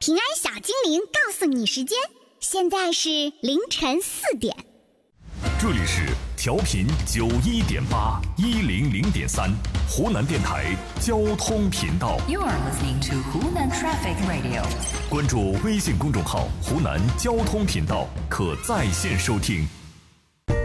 平安小精灵告诉你时间，现在是凌晨4点。 这里是调频91.8、100.3湖南电台交通频道。 You are listening to Hunan Traffic Radio。 关注微信公众号“湖南交通频道”，可在线收听。